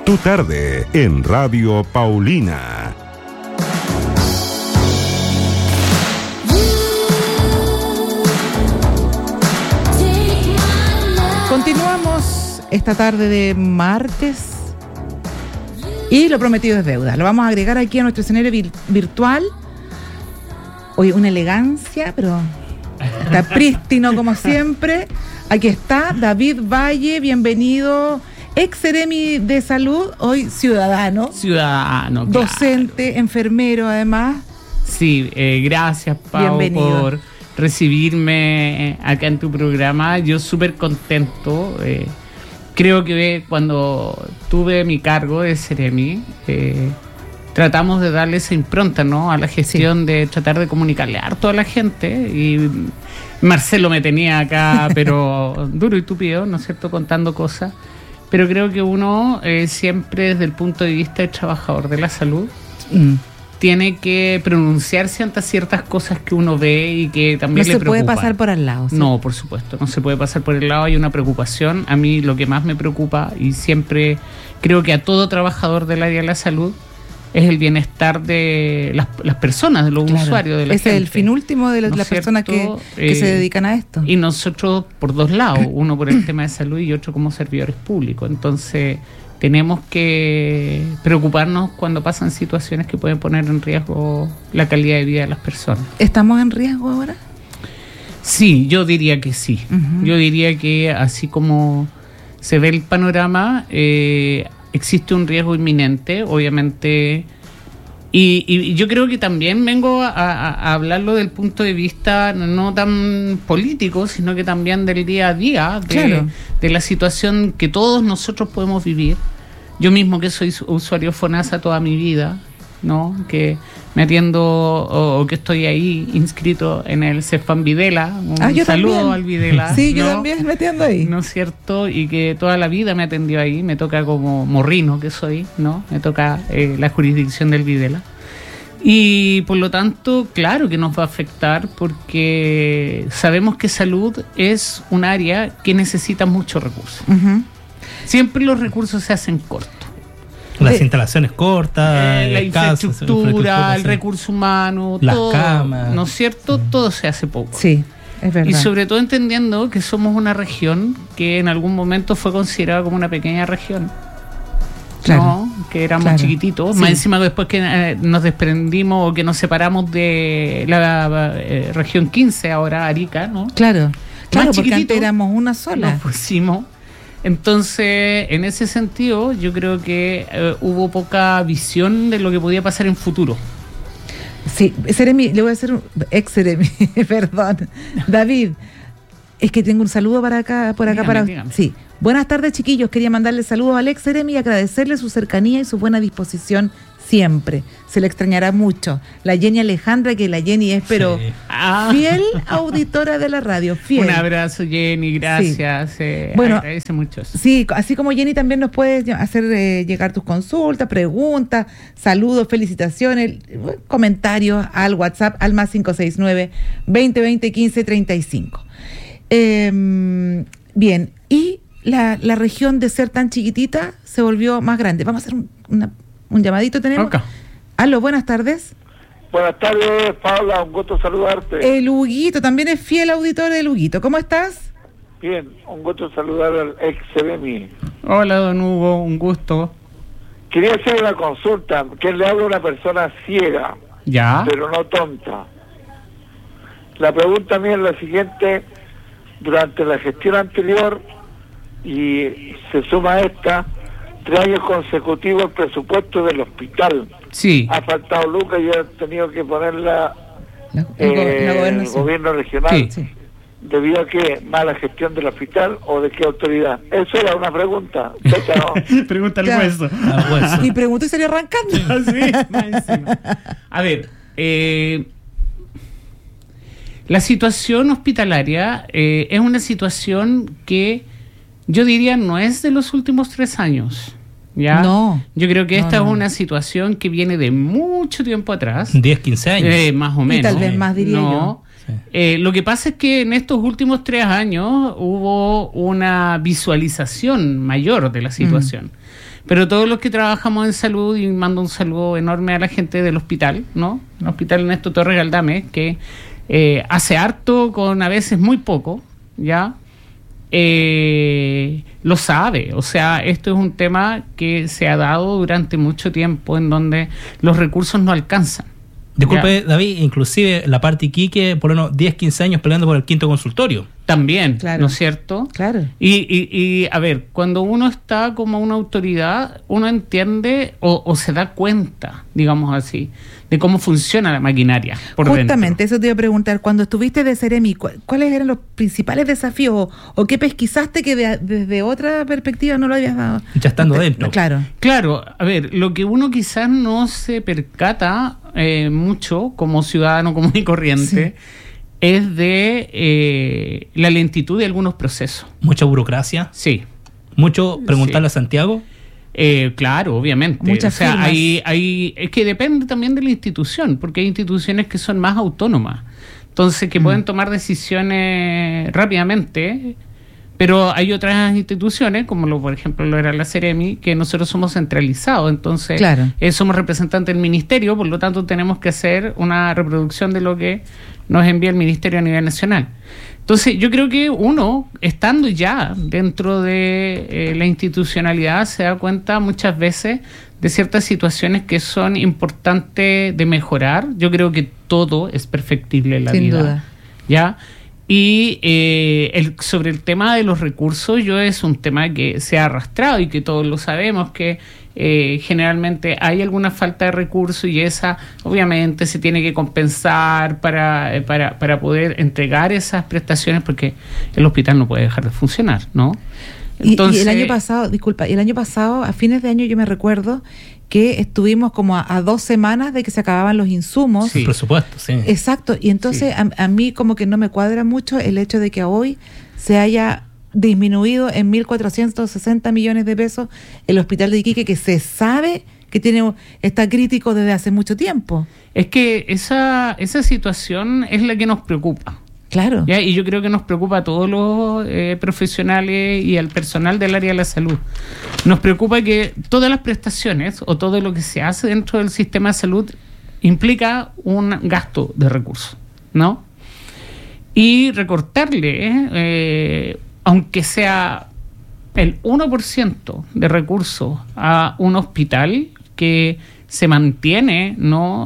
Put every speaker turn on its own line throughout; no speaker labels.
Tu tarde en Radio Paulina.
Continuamos esta tarde de martes y lo prometido es deuda. Lo vamos a agregar aquí a nuestro escenario virtual. Hoy una elegancia, pero está prístino como siempre. Aquí está David Valle, bienvenido. Ex Seremi de Salud, hoy ciudadano.
Ciudadano,
docente, claro. Enfermero además.
Sí, gracias Pau por recibirme acá en tu programa. Yo súper contento. Creo que cuando tuve mi cargo de Seremi, tratamos de darle esa impronta, ¿no?, a la gestión, de tratar de comunicarle harto a la gente. Y Marcelo me tenía acá, pero duro y tupido, ¿no es cierto?, contando cosas. Pero creo que uno siempre desde el punto de vista del trabajador de la salud tiene que pronunciarse ante ciertas cosas que uno ve y que también le preocupan.
No se puede pasar por al lado. ¿Sí?
No, por supuesto, no se puede pasar por el lado. Hay una preocupación. A mí lo que más me preocupa, y siempre creo que a todo trabajador del área de la salud, es el bienestar de las personas, de los usuarios, de la gente.
Ese es el fin último de las personas que se dedican a esto.
Y nosotros por dos lados, uno por el tema de salud y otro como servidores públicos. Entonces tenemos que preocuparnos cuando pasan situaciones que pueden poner en riesgo la calidad de vida de las personas.
¿Estamos en riesgo ahora?
Sí, yo diría que sí. Uh-huh. Yo diría que así como se ve el panorama, existe un riesgo inminente, obviamente, y yo creo que también vengo a hablarlo del punto de vista no tan político, sino que también del día a día, de la situación que todos nosotros podemos vivir. Yo mismo, que soy usuario FONASA toda mi vida, ¿no?, que me atiendo o que estoy ahí inscrito en el CEFAM Videla. Un saludo también al Videla.
Sí, yo también me atiendo ahí.
¿No es cierto? Y que toda la vida me atendió ahí. Me toca como morrino que soy, ¿no? Me toca la jurisdicción del Videla. Y por lo tanto, claro que nos va a afectar, porque sabemos que salud es un área que necesita muchos recursos. Uh-huh. Siempre los recursos se hacen cortos.
Las instalaciones cortas,
la infraestructura, el recurso humano,
las
todo,
camas,
¿no es cierto? Todo se hace poco.
Sí, es verdad.
Y sobre todo entendiendo que somos una región que en algún momento fue considerada como una pequeña región. Claro. ¿No? Que éramos chiquititos. Sí. Más encima después que nos desprendimos o que nos separamos de la región 15, ahora Arica, ¿no?
Claro, porque antes éramos una sola.
Nos pusimos. Entonces, en ese sentido, yo creo que hubo poca visión de lo que podía pasar en futuro.
Sí, Seremi, le voy a hacer ex Seremi, perdón. David, es que tengo un saludo para acá, dígame. Sí. Buenas tardes, chiquillos. Quería mandarle saludos al ex Seremi y agradecerle su cercanía y su buena disposición siempre. Se le extrañará mucho. La Jenny Alejandra, que la Jenny es, pero fiel auditora de la radio, fiel.
Un abrazo, Jenny, gracias. Sí.
Bueno,
agradece mucho.
Sí, así como Jenny también nos puedes hacer llegar tus consultas, preguntas, saludos, felicitaciones, comentarios al WhatsApp al más 569-2020-1535. Bien, y la región, de ser tan chiquitita, se volvió más grande. Vamos a hacer un llamadito, tenemos. Okay. Aló, buenas tardes.
Buenas tardes, Paula, un gusto saludarte.
El Huguito, también es fiel auditor del Huguito. ¿Cómo estás?
Bien, un gusto saludar al ex CDMI.
Hola, don Hugo, un gusto.
Quería hacer una consulta, que le hablo a una persona ciega, pero no tonta. La pregunta mía es la siguiente: durante la gestión anterior, y se suma esta, 3 años consecutivos el presupuesto del hospital.
Sí.
Ha faltado lucas y ha tenido que ponerla el gobierno regional.
Sí.
¿Debido a qué? ¿Mala gestión del hospital o de qué autoridad? Eso era una pregunta.
Pregúntale al hueso.
Y pregunto y salió arrancando.
Sí, más encima. A ver, la situación hospitalaria es una situación que yo diría no es de los últimos 3 años. ¿Ya?
No.
Yo creo que esta es una situación que viene de mucho tiempo atrás.
10, 15 años.
Más o menos.
Y tal vez más, diría yo.
Sí. Lo que pasa es que en estos últimos 3 años hubo una visualización mayor de la situación. pero todos los que trabajamos en salud, y mando un saludo enorme a la gente del hospital, ¿no? El Hospital Ernesto Torres Galdame, que hace harto con a veces muy poco, ¿ya? Lo sabe, o sea, esto es un tema que se ha dado durante mucho tiempo en donde los recursos no alcanzan.
Disculpe, David, inclusive la parte Iquique, por unos 10, 15 años peleando por el 5º consultorio.
También,
claro.
¿No es cierto?
Claro.
Y a ver, cuando uno está como una autoridad, uno entiende o se da cuenta, digamos así, de cómo funciona la maquinaria por
Justamente,
dentro.
eso te iba a preguntar. Cuando estuviste de Ceremi, ¿cuáles eran los principales desafíos o qué pesquisaste que desde otra perspectiva no lo habías dado?
Ya estando dentro.
Claro, a ver, lo que uno quizás no se percata mucho como ciudadano común y corriente, es de la lentitud de algunos procesos.
¿Mucha burocracia?
Sí.
¿Mucho preguntarle a Santiago?
Claro, obviamente.
Muchas firmas.
Es que depende también de la institución, porque hay instituciones que son más autónomas, entonces que pueden tomar decisiones rápidamente, pero hay otras instituciones, como por ejemplo lo era la Ceremi, que nosotros somos centralizados, entonces somos representantes del ministerio, por lo tanto tenemos que hacer una reproducción de lo que nos envía el ministerio a nivel nacional. Entonces yo creo que uno, estando ya dentro de la institucionalidad, se da cuenta muchas veces de ciertas situaciones que son importantes de mejorar. Yo creo que todo es perfectible en la vida. Sin duda. ¿Ya? Y sobre el tema de los recursos, es un tema que se ha arrastrado y que todos lo sabemos, que generalmente hay alguna falta de recursos y esa obviamente se tiene que compensar para poder entregar esas prestaciones, porque el hospital no puede dejar de funcionar, ¿no? Entonces,
y el año pasado, a fines de año, yo me recuerdo que estuvimos como a 2 semanas de que se acababan los insumos.
Sí, por supuesto, sí.
Exacto, y entonces a mí como que no me cuadra mucho el hecho de que hoy se haya disminuido en 1.460 millones de pesos el hospital de Iquique, que se sabe que está crítico desde hace mucho tiempo.
Es que esa situación es la que nos preocupa.
Claro.
¿Ya? Y yo creo que nos preocupa a todos los profesionales y al personal del área de la salud. Nos preocupa que todas las prestaciones o todo lo que se hace dentro del sistema de salud implica un gasto de recursos, ¿no? Y recortarle, aunque sea el 1% de recursos a un hospital que se mantiene, ¿no?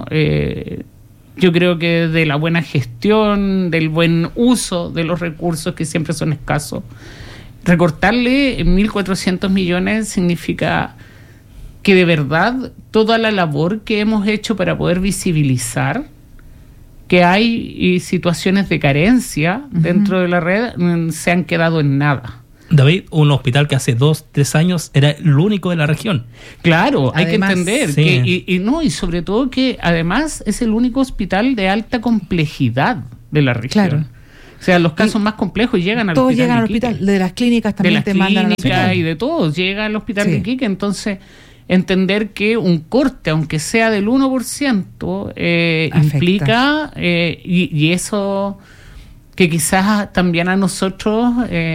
Yo creo que de la buena gestión, del buen uso de los recursos que siempre son escasos, recortarle 1.400 millones significa que de verdad toda la labor que hemos hecho para poder visibilizar que hay situaciones de carencia dentro de la red se han quedado en nada.
David, un hospital que hace 2-3 años era el único de la región.
Claro, hay que entender
sí.
y sobre todo que además es el único hospital de alta complejidad de la región.
Claro.
O sea, los casos más complejos llegan al hospital.
Todos llegan al hospital, de las clínicas también te mandan al hospital.
Y de todos, llega al hospital de Iquique, entonces entender que un corte, aunque sea del 1%, implica, y eso que quizás también a nosotros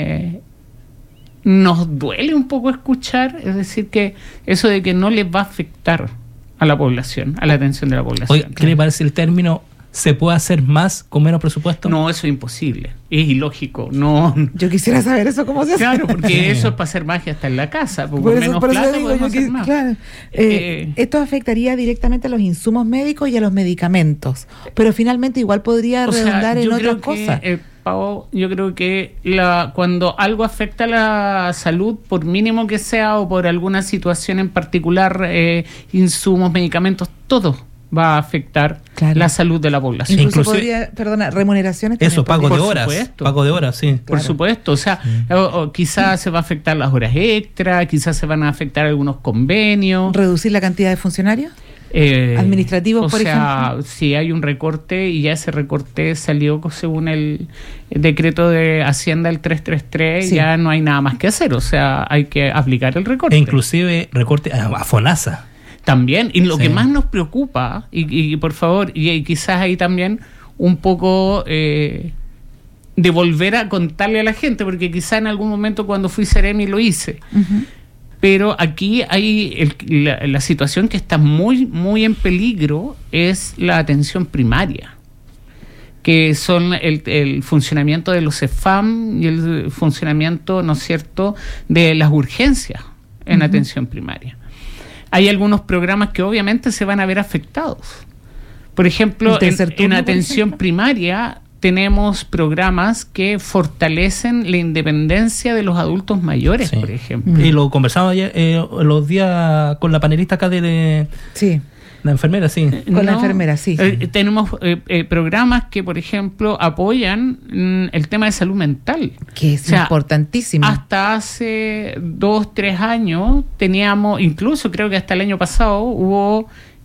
nos duele un poco escuchar, es decir, que eso de que no les va a afectar a la población, a la atención de la población.
Oye, ¿qué le parece el término? ¿Se puede hacer más con menos presupuesto?
No, eso es imposible, es ilógico. No.
Yo quisiera saber eso cómo se hace.
Claro, porque eso es para hacer magia hasta en la casa, porque por menos plata podemos hacer más.
Claro. Esto afectaría directamente a los insumos médicos y a los medicamentos, pero finalmente igual podría redundar en otras cosas.
Pau, yo creo que cuando algo afecta a la salud, por mínimo que sea o por alguna situación en particular, insumos, medicamentos, todo va a afectar la salud de la población.
Incluso podría, remuneraciones.
Eso, pago de horas, sí.
Claro. Por supuesto, o sea, o quizás se va a afectar las horas extra, quizás se van a afectar algunos convenios.
¿Reducir la cantidad de funcionarios? Administrativos, por ejemplo.
Si hay un recorte y ya ese recorte salió según el decreto de Hacienda el 333, ya no hay nada más que hacer, o sea, hay que aplicar el recorte.
E inclusive recorte a FONASA.
También, y lo que más nos preocupa, y por favor, y quizás ahí también un poco de volver a contarle a la gente, porque quizás en algún momento cuando fui Ceremi lo hice. Pero aquí hay la situación que está muy, muy en peligro es la atención primaria, que son el funcionamiento de los CEFAM y el funcionamiento, ¿no es cierto?, de las urgencias en atención primaria. Hay algunos programas que obviamente se van a ver afectados. Por ejemplo, en atención primaria tenemos programas que fortalecen la independencia de los adultos mayores, por ejemplo.
Y lo conversamos ayer, los días con la panelista acá de...
Sí.
La enfermera, sí.
La enfermera, sí.
Tenemos programas que, por ejemplo, apoyan el tema de salud mental.
Que es importantísimo.
Hasta hace 2-3 años teníamos, incluso creo que hasta el año pasado, hubo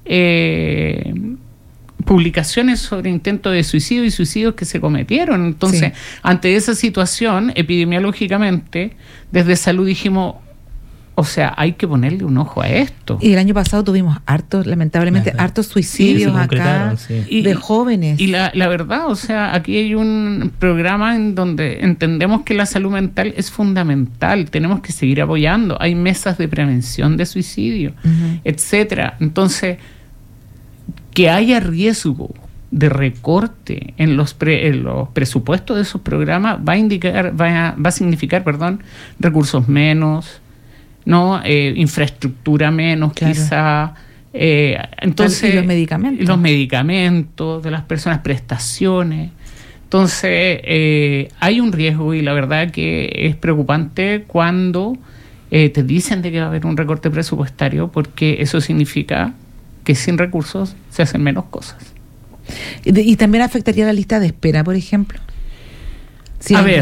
publicaciones sobre intentos de suicidio y suicidios que se cometieron. Entonces, ante esa situación, epidemiológicamente, desde salud dijimos... O sea, hay que ponerle un ojo a esto.
Y el año pasado tuvimos lamentablemente, hartos suicidios acá de jóvenes.
Y la verdad, o sea, aquí hay un programa en donde entendemos que la salud mental es fundamental. Tenemos que seguir apoyando. Hay mesas de prevención de suicidio, etcétera. Entonces, que haya riesgo de recorte en los presupuestos de esos programas va a significar, recursos menos, ¿no? Infraestructura menos, quizá. Entonces,
¿y los medicamentos?
Los medicamentos de las personas, prestaciones. Entonces, hay un riesgo y la verdad que es preocupante cuando te dicen de que va a haber un recorte presupuestario, porque eso significa que sin recursos se hacen menos cosas.
¿Y también afectaría la lista de espera, por ejemplo?
Sí, a ver,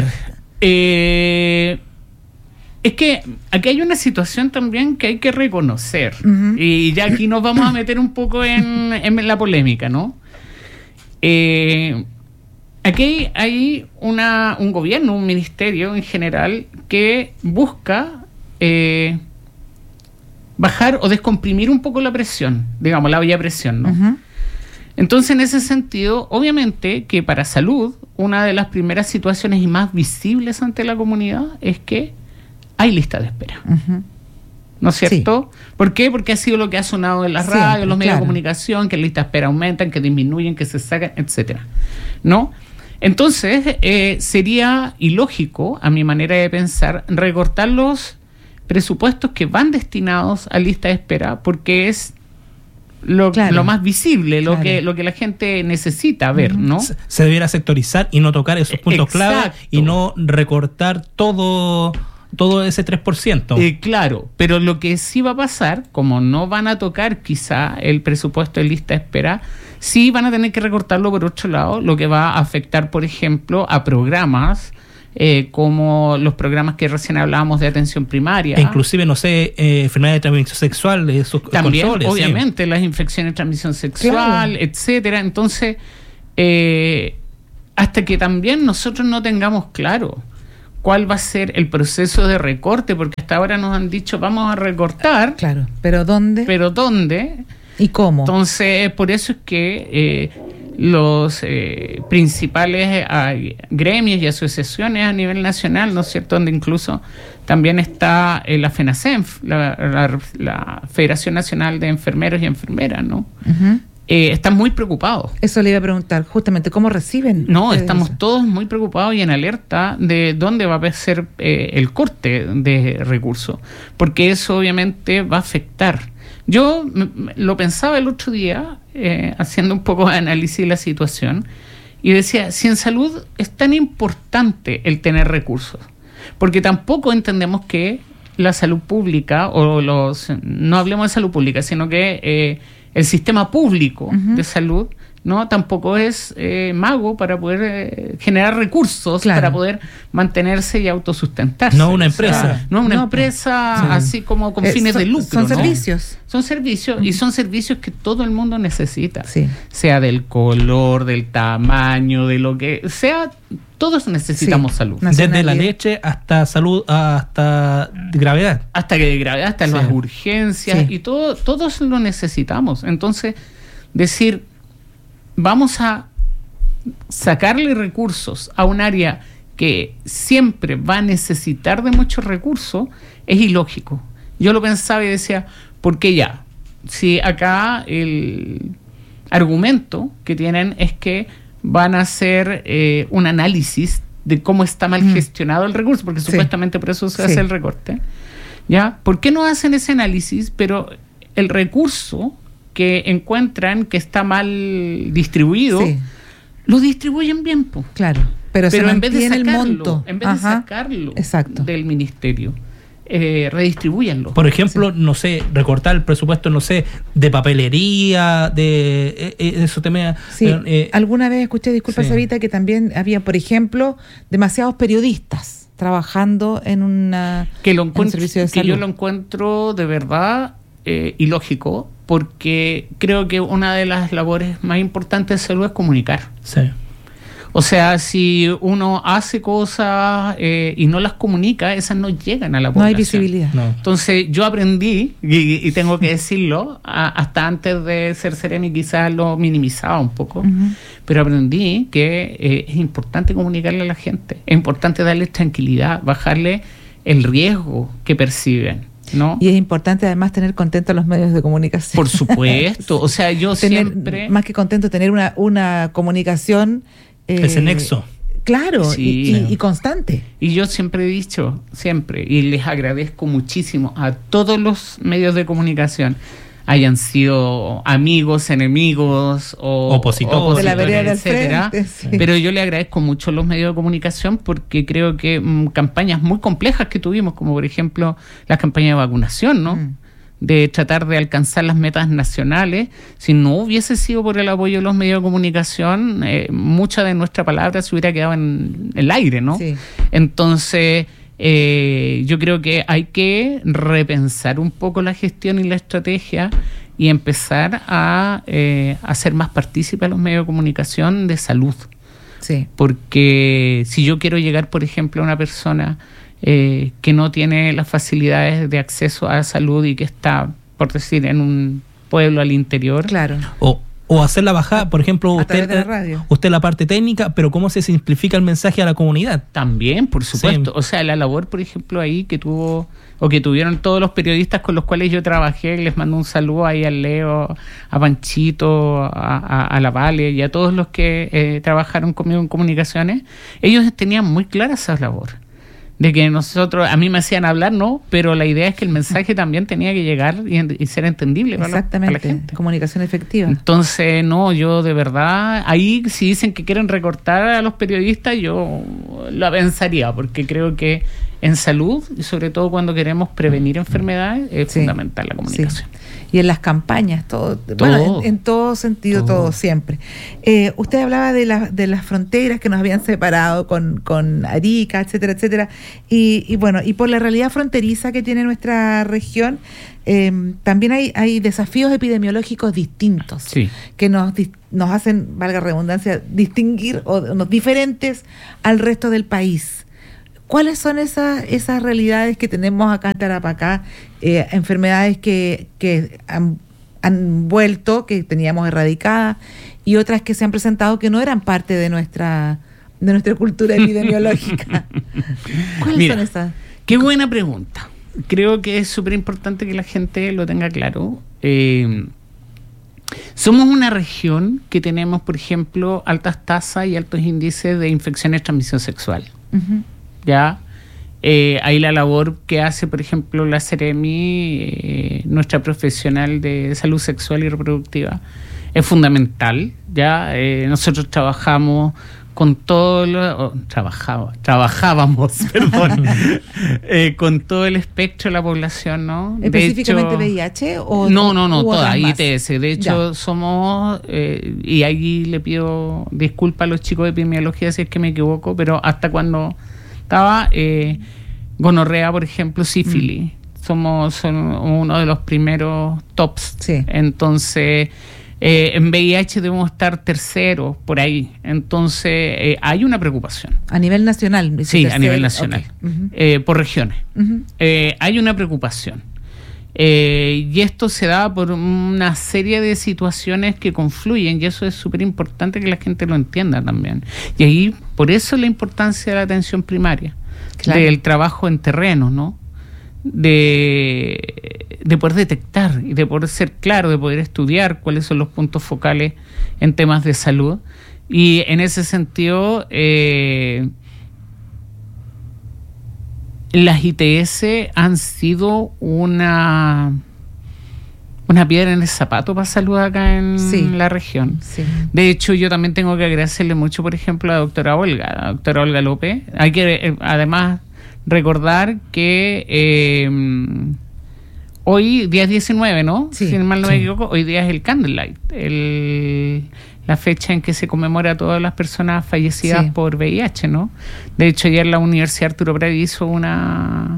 es que aquí hay una situación también que hay que reconocer, y ya aquí nos vamos a meter un poco en la polémica, ¿no? Aquí hay un gobierno, un ministerio en general que busca bajar o descomprimir un poco la presión, digamos, la vía presión, ¿no? Entonces, en ese sentido, obviamente que para salud, una de las primeras situaciones y más visibles ante la comunidad es que hay lista de espera. ¿No es cierto? Sí. ¿Por qué? Porque ha sido lo que ha sonado en las radios, en los medios de comunicación, que las listas de espera aumentan, que disminuyen, que se sacan, etcétera, ¿no? Entonces, sería ilógico, a mi manera de pensar, recortar los presupuestos que van destinados a lista de espera, porque es lo más visible, lo que la gente necesita ver, ¿no?
Se debiera sectorizar y no tocar esos puntos clave y no recortar todo ese 3%.
Claro, pero lo que sí va a pasar, como no van a tocar quizá el presupuesto de lista de espera, sí van a tener que recortarlo por otro lado, lo que va a afectar, por ejemplo, a programas como los programas que recién hablábamos de atención primaria.
Inclusive, no sé, enfermedades de transmisión sexual, esos
también, controles, obviamente, las infecciones de transmisión sexual, etcétera. Entonces, hasta que también nosotros no tengamos claro cuál va a ser el proceso de recorte, porque hasta ahora nos han dicho vamos a recortar.
Claro, ¿pero dónde?
¿Pero dónde?
¿Y cómo?
Entonces, por eso es que los principales gremios y asociaciones a nivel nacional, ¿no es cierto?, donde incluso también está la FENACENF, la Federación Nacional de Enfermeros y Enfermeras, ¿no? Están muy preocupados.
Eso le iba a preguntar, justamente, ¿cómo reciben?
No, estamos todos muy preocupados y en alerta de dónde va a ser el corte de recursos, porque eso obviamente va a afectar. Yo lo pensaba el otro día, haciendo un poco de análisis de la situación, y decía, si en salud es tan importante el tener recursos, porque tampoco entendemos que la salud pública, no hablemos de salud pública, sino que el sistema público de salud, ¿no? Tampoco es mago para poder generar recursos para poder mantenerse y autosustentarse.
No una empresa.
O sea, no una empresa así como con fines de lucro.
Son servicios.
Son servicios y son servicios que todo el mundo necesita. Sea del color, del tamaño, de lo que sea. Todos necesitamos salud.
Desde la leche hasta salud, hasta gravedad.
Hasta gravedad, hasta las urgencias y todos lo necesitamos. Entonces, decir, vamos a sacarle recursos a un área que siempre va a necesitar de muchos recursos, es ilógico. Yo lo pensaba y decía, ¿por qué ya? Si acá el argumento que tienen es que van a hacer un análisis de cómo está mal gestionado el recurso, porque supuestamente por eso se hace el recorte. ¿Ya? ¿Por qué no hacen ese análisis? Pero el recurso que encuentran que está mal distribuido, lo distribuyen bien, pues.
Claro, pero
en vez de sacarlo,
el monto.
En vez de sacarlo del ministerio, redistribúyanlo.
Por ejemplo, no sé, recortar el presupuesto, no sé, de papelería, de eso también.
Sí, alguna vez escuché, disculpa Sabita, que también había, por ejemplo, demasiados periodistas trabajando en un servicio de salud.
Que yo lo encuentro de verdad ilógico, porque creo que una de las labores más importantes de salud es comunicar.
Sí.
O sea, si uno hace cosas y no las comunica, esas no llegan a la población.
No hay visibilidad.
No. Entonces, yo aprendí, y tengo que decirlo, hasta antes de ser Seremi quizás lo minimizaba un poco, pero aprendí que es importante comunicarle a la gente, es importante darles tranquilidad, bajarle el riesgo que perciben, ¿no?
Y es importante además tener contentos a los medios de comunicación.
Por supuesto, o sea, yo siempre...
Más que contento, tener una comunicación...
ese nexo.
Claro, y constante.
Y yo siempre he dicho, y les agradezco muchísimo a todos los medios de comunicación, hayan sido amigos, enemigos o
opositores,
de la vereda del
etcétera,
frente,
pero yo le agradezco mucho a los medios de comunicación porque creo que campañas muy complejas que tuvimos, como por ejemplo la campaña de vacunación, ¿no? De tratar de alcanzar las metas nacionales, si no hubiese sido por el apoyo de los medios de comunicación, mucha de nuestra palabra se hubiera quedado en el aire, ¿no? Sí. Entonces, yo creo que hay que repensar un poco la gestión y la estrategia y empezar a hacer más partícipe a los medios de comunicación de salud.
Sí.
Porque si yo quiero llegar, por ejemplo, a una persona que no tiene las facilidades de acceso a la salud y que está, por decir, en un pueblo al interior.
Claro.
O hacer la bajada, por ejemplo, usted la parte técnica, pero ¿cómo se simplifica el mensaje a la comunidad?
También, por supuesto. Sí. O sea, la labor, por ejemplo, ahí que tuvieron todos los periodistas con los cuales yo trabajé, les mando un saludo ahí al Leo, a Panchito, a la Vale y a todos los que trabajaron conmigo en comunicaciones. Ellos tenían muy clara esa labor. De que nosotros, a mí me hacían hablar, no, pero la idea es que el mensaje también tenía que llegar y ser entendible para la gente.
Comunicación efectiva.
Entonces, no, yo de verdad, ahí si dicen que quieren recortar a los periodistas, yo lo pensaría, porque creo que en salud, y sobre todo cuando queremos prevenir enfermedades, es fundamental la comunicación.
Sí. Y en las campañas, todo. Bueno, en todo sentido, todo siempre. Usted hablaba de las fronteras que nos habían separado con Arica, etcétera, etcétera. Y bueno, y por la realidad fronteriza que tiene nuestra región, también hay desafíos epidemiológicos distintos que nos hacen, valga redundancia, distinguir o nos diferentes al resto del país. ¿Cuáles son esas realidades que tenemos acá en Tarapacá? Enfermedades que han vuelto, que teníamos erradicadas, y otras que se han presentado que no eran parte de nuestra cultura epidemiológica. ¿Cuáles son esas?
Qué buena pregunta. Creo que es súper importante que la gente lo tenga claro. Somos una región que tenemos, por ejemplo, altas tasas y altos índices de infecciones de transmisión sexual. ¿Ya? Ahí la labor que hace, por ejemplo, la Seremi, nuestra profesional de salud sexual y reproductiva, es fundamental. ¿Ya? Nosotros trabajamos con todo trabajábamos, perdón, con todo el espectro de la población, ¿no?
¿Específicamente VIH o
no, toda ITS. De hecho, somos, y ahí le pido disculpas a los chicos de epidemiología si es que me equivoco, pero hasta cuando estaba gonorrea, por ejemplo, sífilis. Son uno de los primeros tops.
Sí.
Entonces, en VIH debemos estar terceros, por ahí. Entonces, hay una preocupación.
¿A nivel nacional?
Sí, a nivel nacional. Okay. Por regiones. Hay una preocupación. Y esto se da por una serie de situaciones que confluyen, y eso es súper importante que la gente lo entienda también. Y ahí, por eso la importancia de la atención primaria, del trabajo en terreno, ¿no? de poder detectar y de poder ser claro, de poder estudiar cuáles son los puntos focales en temas de salud. Y en ese sentido, las ITS han sido una piedra en el zapato para salud acá en la región. Sí. De hecho, yo también tengo que agradecerle mucho, por ejemplo, a la doctora Olga López. Hay que, además, recordar que hoy, día 19, ¿no? Sí, si mal no me equivoco, hoy día es el Candlelight, la fecha en que se conmemora a todas las personas fallecidas por VIH, ¿no? De hecho, ayer la Universidad Arturo Prat hizo una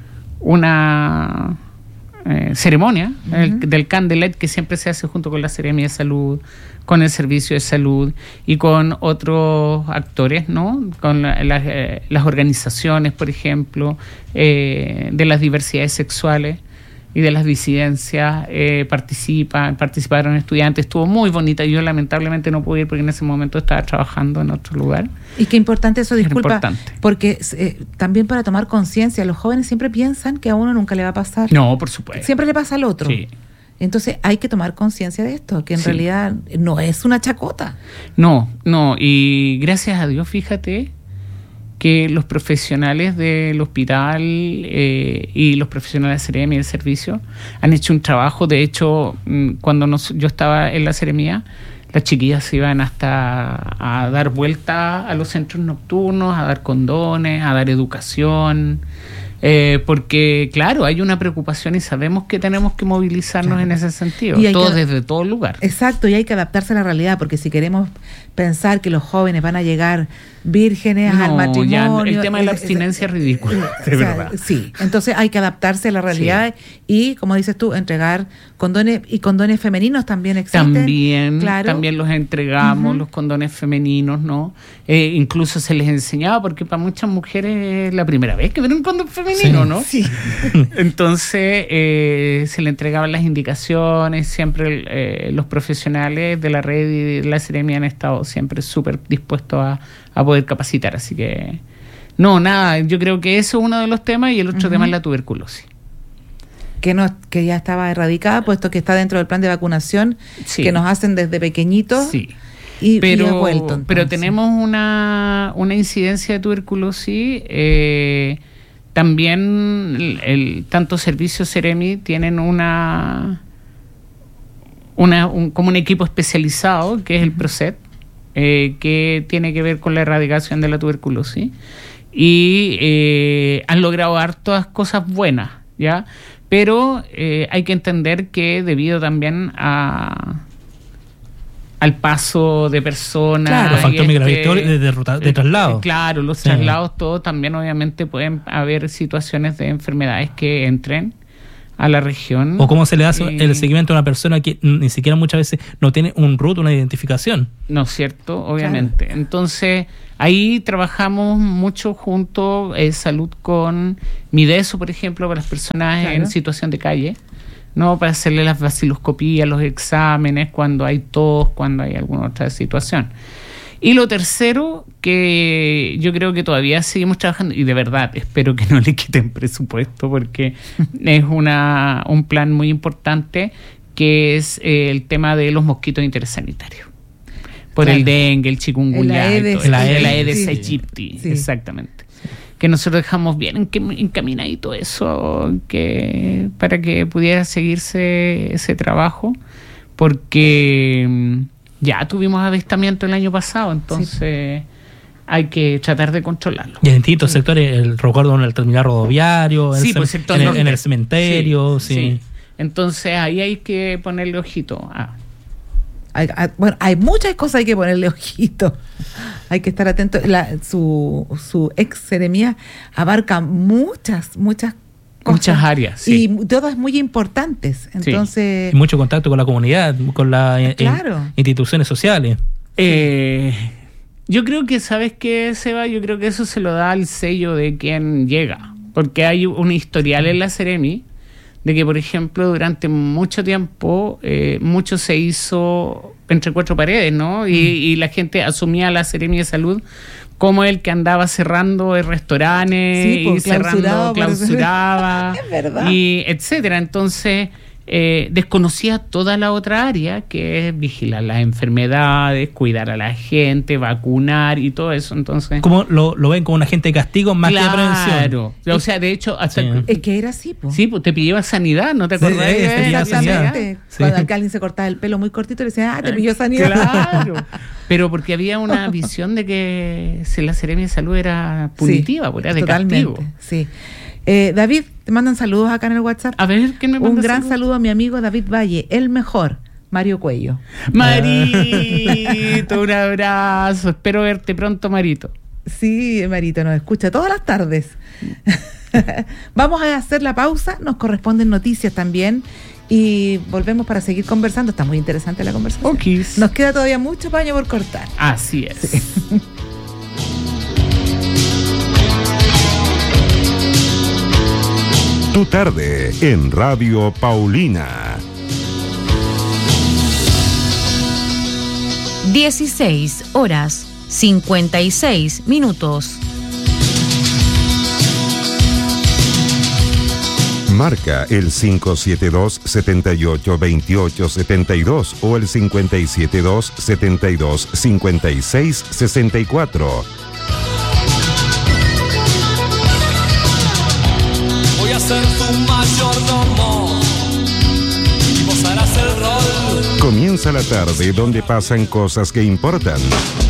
ceremonia del Candlelight, que siempre se hace junto con la Seremia de Salud, con el Servicio de Salud y con otros actores, ¿no? Con las organizaciones, por ejemplo, de las diversidades sexuales y de las disidencias. Participaron estudiantes. Estuvo muy bonita. Yo lamentablemente no pude ir porque en ese momento estaba trabajando en otro lugar.
Y qué importante eso, disculpa, porque también para tomar conciencia, los jóvenes siempre piensan que a uno nunca le va a pasar.
No, por supuesto.
Siempre le pasa al otro. Sí. Entonces hay que tomar conciencia de esto, que en realidad no es una chacota.
No, y gracias a Dios, fíjate que los profesionales del hospital y los profesionales de Seremia y del servicio han hecho un trabajo. De hecho, cuando yo estaba en la Seremia, las chiquillas se iban hasta a dar vuelta a los centros nocturnos, a dar condones, a dar educación, porque claro, hay una preocupación y sabemos que tenemos que movilizarnos en ese sentido, desde todo lugar.
Exacto, y hay que adaptarse a la realidad, porque si queremos pensar que los jóvenes van a llegar vírgenes al matrimonio,
el tema de la abstinencia es ridículo, de verdad.
Sí, entonces hay que adaptarse a la realidad y, como dices tú, entregar condones, y condones femeninos también existen.
También los entregamos, los condones femeninos, ¿no? Incluso se les enseñaba, porque para muchas mujeres es la primera vez que ven un condón femenino, ¿no? Sí. Entonces se le entregaban las indicaciones, siempre los profesionales de la red y de la Seremia han estado siempre súper dispuestos a poder capacitar, así que yo creo que eso es uno de los temas, y el otro tema es la tuberculosis.
Que ya estaba erradicada, puesto que está dentro del plan de vacunación que nos hacen desde pequeñitos. Sí. Pero ha vuelto,
pero tenemos una incidencia de tuberculosis. También tanto Servicio Seremi tienen como un equipo especializado, que es el PROCET, que tiene que ver con la erradicación de la tuberculosis, y han logrado hartas cosas buenas, ¿ya? Pero hay que entender que debido también al paso de personas,
los factores migratorios de traslado.
Claro, los traslados, todo, también obviamente pueden haber situaciones de enfermedades que entren a la región.
O cómo se le hace el seguimiento a una persona que ni siquiera muchas veces no tiene un RUT, una identificación.
No es cierto, obviamente. Claro. Entonces, ahí trabajamos mucho junto, salud con Mideso, por ejemplo, para las personas en situación de calle, ¿no? Para hacerle las vaciloscopías, los exámenes, cuando hay tos, cuando hay alguna otra situación. Y lo tercero, que yo creo que todavía seguimos trabajando, y de verdad espero que no le quiten presupuesto, porque es un plan muy importante, que es el tema de los mosquitos interesanitios. Por el dengue, el chikungunya, el Aedes aegypti, exactamente. Que nosotros dejamos bien encaminadito eso, para que pudiera seguirse ese trabajo, porque ya tuvimos avistamiento el año pasado, entonces hay que tratar de controlarlo.
Y en distintos sectores, recuerdo en el terminal rodoviario, en el cementerio. Sí.
Entonces ahí hay que ponerle ojito.
Hay muchas cosas, hay que ponerle ojito. Hay que estar atento. Su ex Seremia abarca muchas cosas.
Muchas áreas, sí.
Y todas muy importantes. Entonces,
y mucho contacto con la comunidad, con las instituciones sociales.
Yo creo que, ¿sabes qué, Seba? Yo creo que eso se lo da el sello de quien llega. Porque hay un historial en la Seremi de que, por ejemplo, durante mucho tiempo, mucho se hizo entre cuatro paredes, ¿no? Y la gente asumía la Seremia de Salud como el que andaba cerrando restaurantes, sí, y clausuraba,
es verdad,
y etcétera. Entonces, desconocía toda la otra área, que es vigilar las enfermedades, cuidar a la gente, vacunar y todo eso. Entonces,
como lo ven como un agente de castigo más que de prevención.
Claro, o sea, de hecho, hasta
es que era así, po.
Sí, pues te pillaba sanidad, ¿no te acordás?
Sí, exactamente. Sí. Cuando alguien se cortaba el pelo muy cortito, le decían, te pilló sanidad.
Claro, pero porque había una visión de que la Seremia de Salud era punitiva, sí, era de castigo.
Sí. David, te mandan saludos acá en el WhatsApp.
A ver, ¿quién me manda
un gran saludo a mi amigo David Valle, el mejor, Mario Cuello.
Marito, un abrazo. Espero verte pronto, Marito.
Sí, Marito, nos escucha todas las tardes. Vamos a hacer la pausa, nos corresponden noticias también y volvemos para seguir conversando. Está muy interesante la conversación.
Okay.
Nos queda todavía mucho paño por cortar.
Así es. Sí.
Tu tarde en Radio Paulina.
16:56.
Marca el 572-7828-72 o el 572-72-56-64.
Voy a ser tu mayordomo y vos harás el rol.
Comienza la tarde donde pasan cosas que importan.